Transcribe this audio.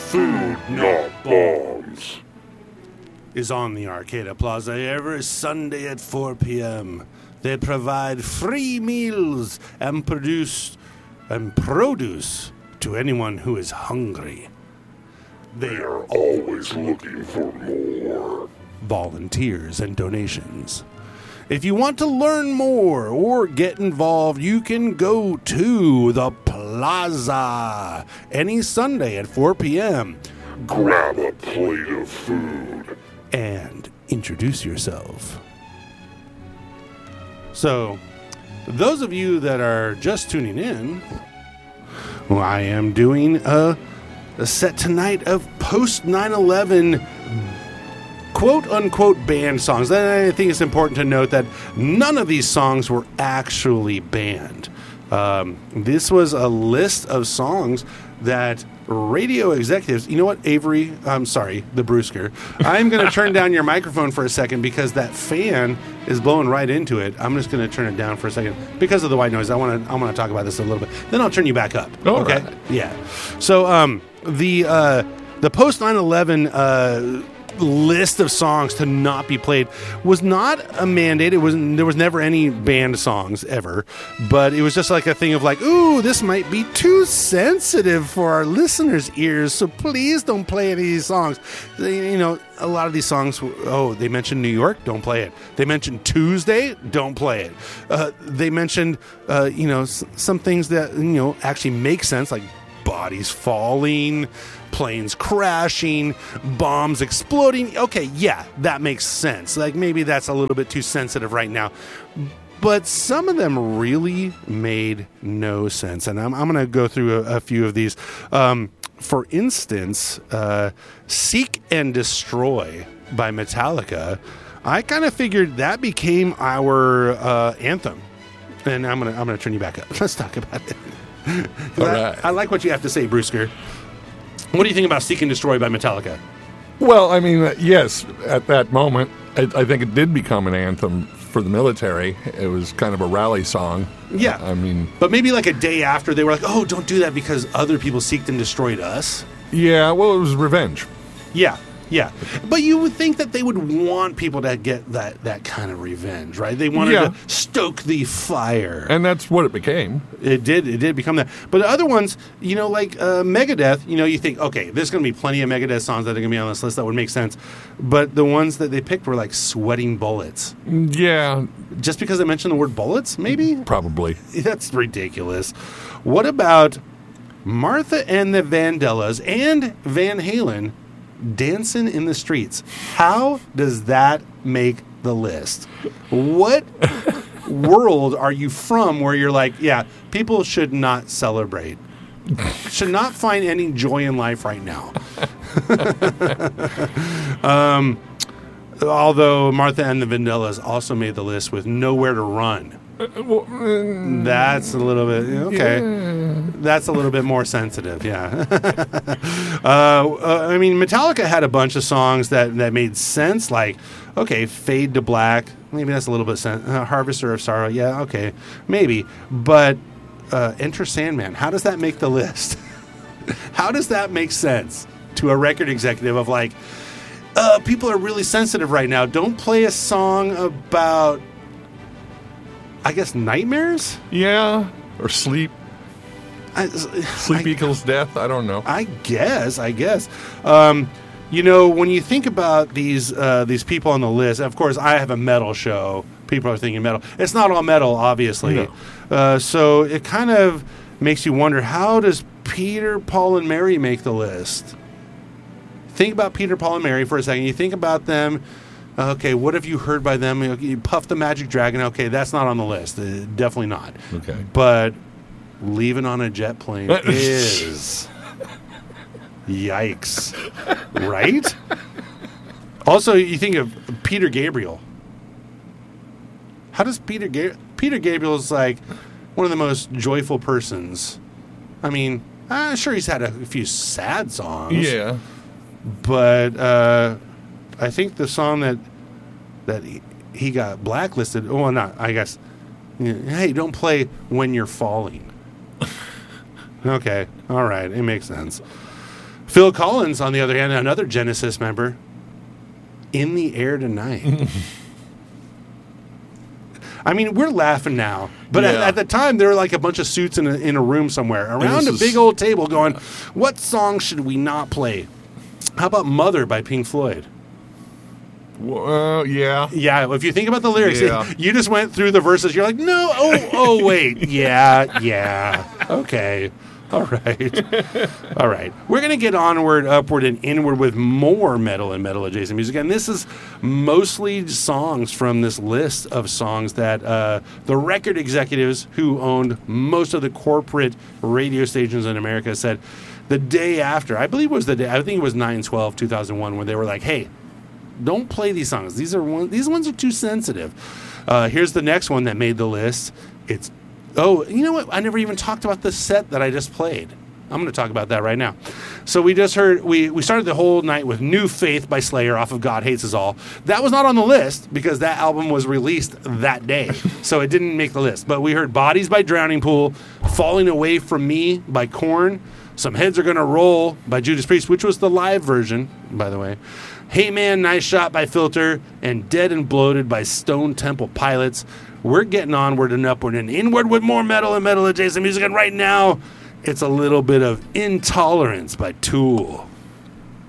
Food Not Bombs is on the Arcada Plaza every Sunday at 4 p.m. They provide free meals and produce to anyone who is hungry. They are always looking for more volunteers and donations. If you want to learn more or get involved, you can go to the Plaza any Sunday at 4 p.m. Grab a plate of food and introduce yourself. So, those of you that are just tuning in, well, I am doing a set tonight of post 9/11 quote-unquote banned songs. And I think it's important to note that none of these songs were actually banned. This was a list of songs that radio executives... You know what, Avery? I'm sorry, the Brewsker. I'm going to turn down your microphone for a second because that fan is blowing right into it. I'm just going to turn it down for a second because of the white noise. I want to talk about this a little bit. Then I'll turn you back up. All okay? right. Yeah. So the post 9/11 list of songs to not be played was not a mandate. There was never any banned songs ever, but it was just like a thing of like, ooh, this might be too sensitive for our listeners' ears, so please don't play any of these songs. You know, a lot of these songs, they mentioned New York, don't play it. They mentioned Tuesday, don't play it. They mentioned, some things that, actually make sense, like bodies falling, planes crashing, bombs exploding. Okay, yeah, that makes sense. Like, maybe that's a little bit too sensitive right now. But some of them really made no sense. And I'm going to go through a few of these. For instance, Seek and Destroy by Metallica. I kind of figured that became our anthem. And I'm gonna turn you back up. Let's talk about it. All right. I like what you have to say, Brewsker. What do you think about Seek and Destroy by Metallica? Well, I mean, yes, at that moment, I think it did become an anthem for the military. It was kind of a rally song. Yeah. I mean... But maybe like a day after, they were like, oh, don't do that because other people seeked and destroyed us. Yeah, well, it was revenge. Yeah. But you would think that they would want people to get that kind of revenge, right? They wanted to stoke the fire. And that's what it became. It did become that. But the other ones, like Megadeth, you think, okay, there's going to be plenty of Megadeth songs that are going to be on this list that would make sense. But the ones that they picked were like Sweating Bullets. Yeah. Just because they mentioned the word bullets, maybe? Probably. That's ridiculous. What about Martha and the Vandellas and Van Halen Dancing in the Streets? How does that make the list? What world are you from where you're like, yeah, people should not celebrate, should not find any joy in life right now? Although Martha and the Vandellas also made the list with Nowhere to Run. That's a little bit okay. Yeah. That's a little bit more sensitive, yeah. I mean, Metallica had a bunch of songs that made sense, like Fade to Black. Maybe that's a little bit Harvester of Sorrow. Yeah, okay, maybe. But Enter Sandman. How does that make the list? How does that make sense to a record executive of like, people are really sensitive right now. Don't play a song about, I guess, nightmares? Yeah, or sleep. Sleep equals death? I don't know. I guess. When you think about these people on the list, of course, I have a metal show. People are thinking metal. It's not all metal, obviously. No. So it kind of makes you wonder, how does Peter, Paul, and Mary make the list? Think about Peter, Paul, and Mary for a second. You think about them. Okay, what have you heard by them? You Puff the Magic Dragon. Okay, that's not on the list. Definitely not. Okay. But Leaving on a Jet Plane is. Yikes. Right? Also, you think of Peter Gabriel. How does Peter Gabriel is like one of the most joyful persons. I mean, I'm sure he's had a few sad songs. Yeah. But I think the song that he got blacklisted. Well, not. I guess. Hey, don't play When You're Falling. Okay, all right, it makes sense. Phil Collins, on the other hand, another Genesis member, In the Air Tonight. I mean, we're laughing now, but at the time, there were like a bunch of suits in a room somewhere around a big old table going, what song should we not play? How about Mother by Pink Floyd? Well, yeah. Yeah, if you think about the lyrics, Yeah. you just went through the verses. You're like, no, oh, wait. Yeah. Okay. All right. We're going to get onward, upward, and inward with more metal and metal-adjacent music. And this is mostly songs from this list of songs that the record executives who owned most of the corporate radio stations in America said the day after, I believe it was the day, I think it was 9/12/2001, when they were like, hey, don't play these songs. These ones are too sensitive. Here's the next one that made the list. You know what? I never even talked about the set that I just played. I'm going to talk about that right now. So we just heard, we started the whole night with New Faith by Slayer off of God Hates Us All. That was not on the list because that album was released that day. So it didn't make the list. But we heard Bodies by Drowning Pool, Falling Away From Me by Korn, Some Heads Are Gonna Roll by Judas Priest, which was the live version, by the way. Hey Man, Nice Shot by Filter, and Dead and Bloated by Stone Temple Pilots. We're getting onward and upward and inward with more metal and metal-adjacent music, and right now, it's a little bit of Intolerance by Tool.